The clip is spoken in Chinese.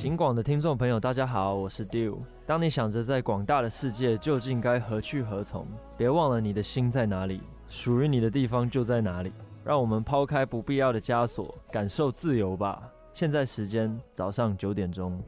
警广的听众朋友，大家好，我是 Dew。当你想着在广大的世界究竟该何去何从，别忘了你的心在哪里，属于你的地方就在哪里。让我们抛开不必要的枷锁，感受自由吧。现在时间早上9点钟。